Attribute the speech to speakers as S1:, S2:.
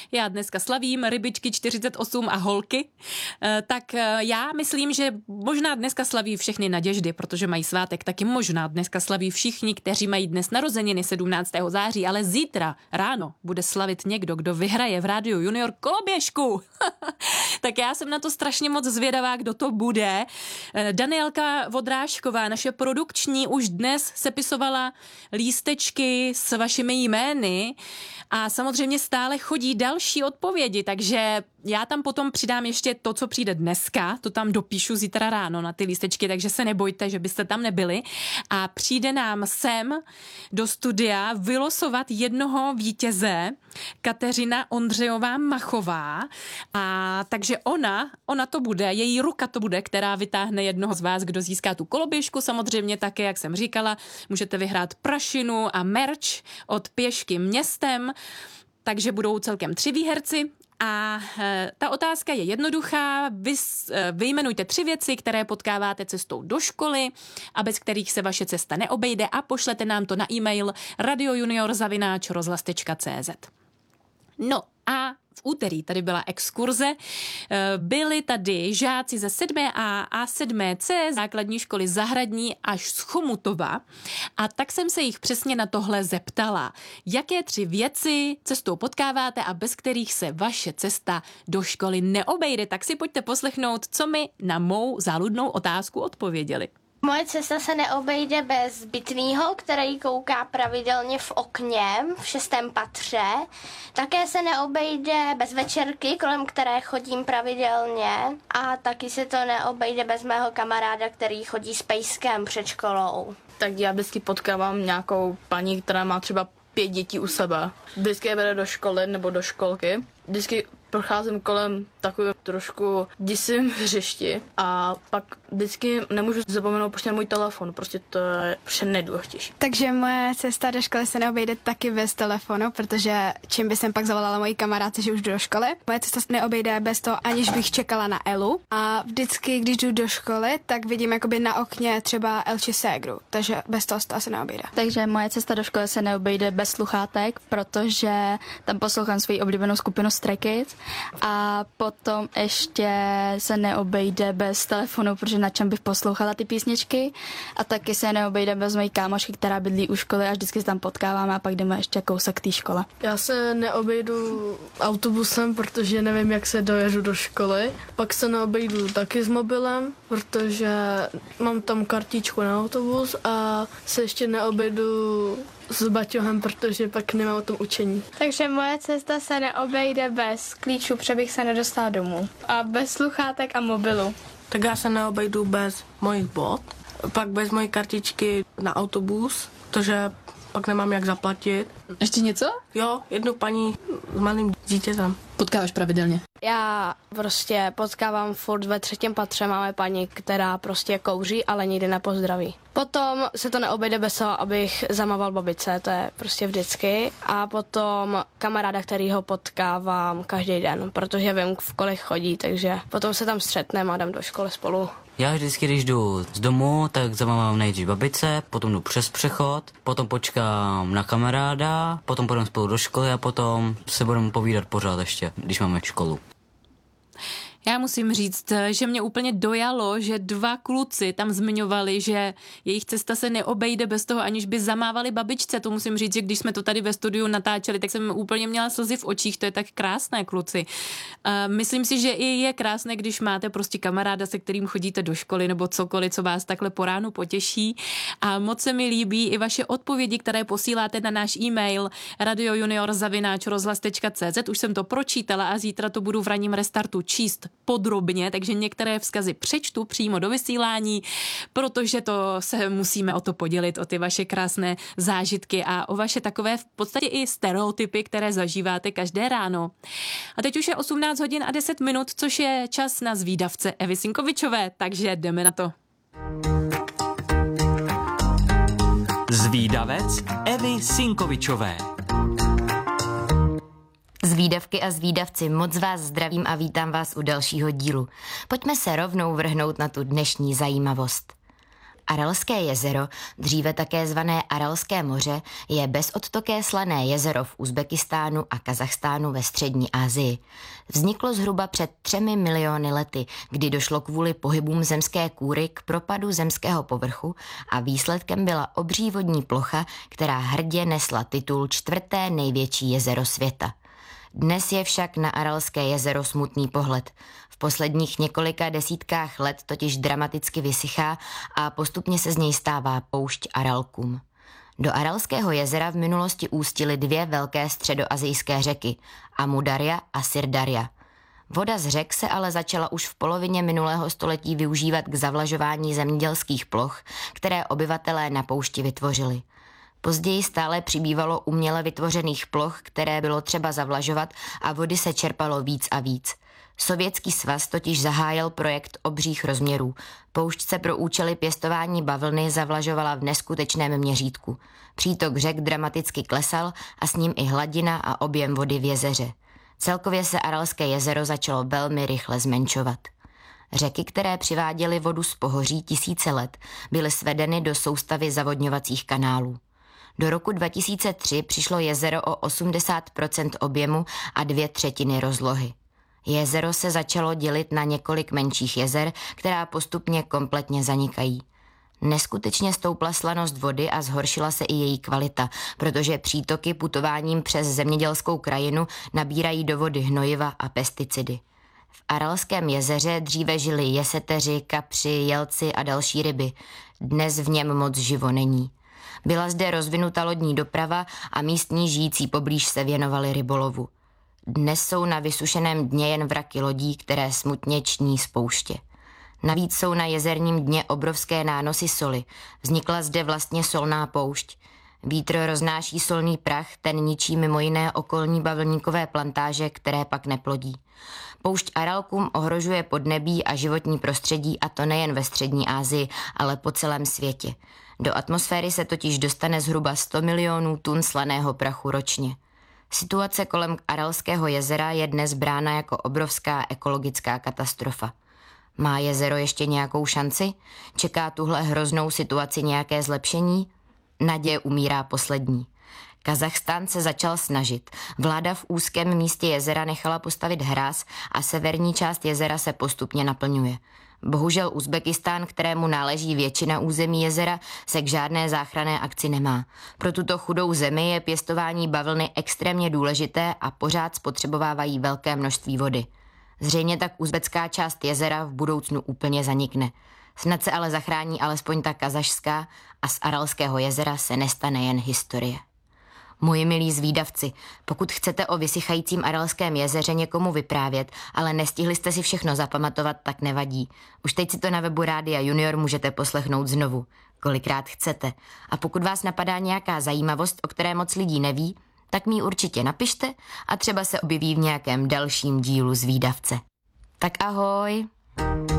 S1: já dneska slavím rybičky 48 a holky, tak já myslím, že možná dneska slaví všechny Naděždy, protože mají svátek, taky možná dneska slaví všichni, kteří mají dnes narozeniny 17. září, ale zítra ráno bude slavit někdo, kdo vyhraje v Rádiu Junior koloběžku. Tak já jsem na to strašně moc zvědavá, kdo to bude. Danielka Vodrážková, naše produkční, už dnes sepisovala lístečky s vašimi jmény a samozřejmě stále chodí další odpovědi, takže já tam potom přidám ještě to, co přijde dneska, to tam dopíšu zítra ráno na ty lístečky, takže se nebojte, že byste tam nebyli. A přijde nám sem do studia vylosovat jednoho vítěze, Kateřina Ondřejová Machová. A takže ona to bude, její ruka to bude, která vytáhne jednoho z vás, kdo získá tu koloběžku. Samozřejmě také, jak jsem říkala, můžete vyhrát prašinu a merch od Pěšky městem, takže budou celkem 3 výherci. A ta otázka je jednoduchá. Vyjmenujte 3 věci, které potkáváte cestou do školy a bez kterých se vaše cesta neobejde a pošlete nám to na e-mail radiojunior@rozhlas.cz. No a v úterý tady byla exkurze. Byli tady žáci ze 7A a 7C základní školy Zahradní až z Chomutova a tak jsem se jich přesně na tohle zeptala. Jaké 3 věci cestou potkáváte a bez kterých se vaše cesta do školy neobejde? Tak si pojďte poslechnout, co mi na mou záludnou otázku odpověděli.
S2: Moje cesta se neobejde bez bytného, který kouká pravidelně v okně v 6. patře. Také se neobejde bez večerky, kolem které chodím pravidelně. A taky se to neobejde bez mého kamaráda, který chodí s pejskem před školou.
S3: Tak já vždycky potkávám nějakou paní, která má třeba 5 dětí u sebe. Vždycky je vede do školy nebo do školky. Vždycky procházím kolem takového trošku děsivém hřišti a pak vždycky nemůžu zapomenout prostě na můj telefon, prostě to je nejdůležitější.
S4: Takže moje cesta do školy se neobejde taky bez telefonu, protože čím by jsem pak zavolala mojí kamarádce, že už jdu do školy. Moje cesta se neobejde bez toho, aniž bych čekala na Elu. A vždycky, když jdu do školy, tak vidím jakoby na okně třeba Elči ségru, takže bez toho se to asi neobejde.
S5: Takže moje cesta do školy se neobejde bez sluchátek, protože tam poslouchám svoji oblíbenou skupinu Stray Kids. A potom ještě se neobejde bez telefonu, protože na čem bych poslouchala ty písničky. A taky se neobejde bez mojí kámošky, která bydlí u školy a vždycky se tam potkáváme a pak jdeme ještě kousek k té škole.
S3: Já se neobejdu autobusem, protože nevím, jak se dojedu do školy. Pak se neobejdu taky s mobilem, protože mám tam kartičku na autobus a se ještě neobejdu s baťohem, protože pak nemám o tom učení.
S6: Takže moje cesta se neobejde bez klíčů, protože bych se nedostala domů. A bez sluchátek a mobilu.
S7: Tak já se neobejdu bez mojich bot, pak bez mojí kartičky na autobus, protože pak nemám jak zaplatit.
S1: Ještě něco?
S7: Jo, jednu paní s malým dítětem.
S1: Potkáváš pravidelně?
S6: Já prostě potkávám furt ve 3. patře, máme paní, která prostě kouří, ale nikdy nepozdraví. Potom se to neobejde bez toho, abych zamával babice, to je prostě vždycky. A potom kamaráda, kterýho potkávám každý den, protože vím, v kolik chodí, takže potom se tam střetneme a jdem do školy spolu.
S8: Já vždycky, když jdu z domu, tak zamávám nejdřív babice, potom jdu přes přechod, potom počkám na kamaráda, potom půjdeme spolu do školy a potom se budeme povídat pořád ještě, když máme školu.
S1: Já musím říct, že mě úplně dojalo, že 2 kluci tam zmiňovali, že jejich cesta se neobejde bez toho, aniž by zamávali babičce. To musím říct, že když jsme to tady ve studiu natáčeli, tak jsem úplně měla slzy v očích. To je tak krásné, kluci. Myslím si, že i je krásné, když máte prostě kamaráda, se kterým chodíte do školy nebo cokoliv, co vás takhle po ránu potěší. A moc se mi líbí i vaše odpovědi, které posíláte na náš e-mail radiojunior@rozhlas.cz. Už jsem to pročítala a zítra to budu v ranním restartu číst podrobně, takže některé vzkazy přečtu přímo do vysílání, protože to se musíme o to podělit, o ty vaše krásné zážitky a o vaše takové v podstatě i stereotypy, které zažíváte každé ráno. A teď už je 18 hodin a 10 minut, což je čas na zvídavce Evy Sinkovičové, takže jdeme na to.
S9: Zvídavec Evy Sinkovičové.
S10: Zvídavky a zvídavci, moc vás zdravím a vítám vás u dalšího dílu. Pojďme se rovnou vrhnout na tu dnešní zajímavost. Aralské jezero, dříve také zvané Aralské moře, je bezodtoké slané jezero v Uzbekistánu a Kazachstánu ve střední Asii. Vzniklo zhruba před 3 miliony lety, kdy došlo kvůli pohybům zemské kůry k propadu zemského povrchu a výsledkem byla obří vodní plocha, která hrdě nesla titul 4. největší jezero světa. Dnes je však na Aralské jezero smutný pohled. V posledních několika desítkách let totiž dramaticky vysychá a postupně se z něj stává poušť Aralkum. Do Aralského jezera v minulosti ústily 2 velké středoasijské řeky, Amu Darja a Sir Darja. Voda z řek se ale začala už v polovině minulého století využívat k zavlažování zemědělských ploch, které obyvatelé na poušti vytvořili. Později stále přibývalo uměle vytvořených ploch, které bylo třeba zavlažovat a vody se čerpalo víc a víc. Sovětský svaz totiž zahájil projekt obřích rozměrů. Poušť se pro účely pěstování bavlny zavlažovala v neskutečném měřítku. Přítok řek dramaticky klesal a s ním i hladina a objem vody v jezeře. Celkově se Aralské jezero začalo velmi rychle zmenšovat. Řeky, které přiváděly vodu z pohoří tisíce let, byly svedeny do soustavy zavodňovacích kanálů. Do roku 2003 přišlo jezero o 80% objemu a 2/3 rozlohy. Jezero se začalo dělit na několik menších jezer, která postupně kompletně zanikají. Neskutečně stoupla slanost vody a zhoršila se i její kvalita, protože přítoky putováním přes zemědělskou krajinu nabírají do vody hnojiva a pesticidy. V Aralském jezeře dříve žili jeseteři, kapři, jelci a další ryby. Dnes v něm moc živo není. Byla zde rozvinuta lodní doprava a místní žijící poblíž se věnovali rybolovu. Dnes jsou na vysušeném dně jen vraky lodí, které smutně ční z pouště. Navíc jsou na jezerním dně obrovské nánosy soli. Vznikla zde vlastně solná poušť. Vítr roznáší solný prach, ten ničí mimo jiné okolní bavlníkové plantáže, které pak neplodí. Poušť Aralkum ohrožuje podnebí a životní prostředí, a to nejen ve střední Asii, ale po celém světě. Do atmosféry se totiž dostane zhruba 100 milionů tun slaného prachu ročně. Situace kolem Aralského jezera je dnes brána jako obrovská ekologická katastrofa. Má jezero ještě nějakou šanci? Čeká tuhle hroznou situaci nějaké zlepšení? Naděje umírá poslední. Kazachstán se začal snažit. Vláda v úzkém místě jezera nechala postavit hráz a severní část jezera se postupně naplňuje. Bohužel Uzbekistán, kterému náleží většina území jezera, se k žádné záchranné akci nemá. Pro tuto chudou zemi je pěstování bavlny extrémně důležité a pořád spotřebovávají velké množství vody. Zřejmě tak uzbecká část jezera v budoucnu úplně zanikne. Snad se ale zachrání alespoň ta kazašská a z Aralského jezera se nestane jen historie. Moji milí zvídavci, pokud chcete o vysychajícím Aralském jezeře někomu vyprávět, ale nestihli jste si všechno zapamatovat, tak nevadí. Už teď si to na webu Rádia Junior můžete poslechnout znovu, kolikrát chcete. A pokud vás napadá nějaká zajímavost, o které moc lidí neví, tak mi ji určitě napište a třeba se objeví v nějakém dalším dílu Zvídavce. Tak ahoj!